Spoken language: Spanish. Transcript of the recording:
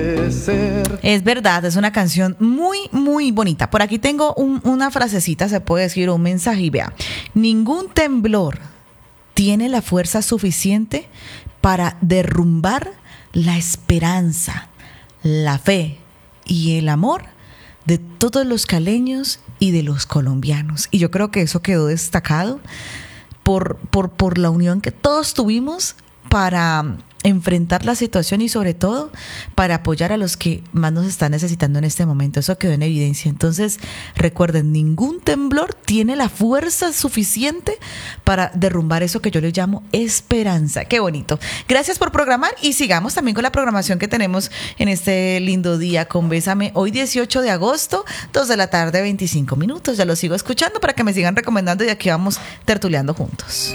Es verdad, es una canción muy, muy bonita. Por aquí tengo una frasecita, se puede decir, un mensaje, y vea: ningún temblor tiene la fuerza suficiente para derrumbar la esperanza, la fe y el amor de todos los caleños y de los colombianos. Y yo creo que eso quedó destacado por la unión que todos tuvimos para enfrentar la situación y sobre todo para apoyar a los que más nos están necesitando en este momento. Eso quedó en evidencia. Entonces, recuerden, ningún temblor tiene la fuerza suficiente para derrumbar eso que yo le llamo esperanza. Qué bonito. Gracias por programar y sigamos también con la programación que tenemos en este lindo día con Bésame. Hoy 18 de agosto, 2 de la tarde, 25 minutos. Ya lo sigo escuchando para que me sigan recomendando y aquí vamos tertuleando juntos.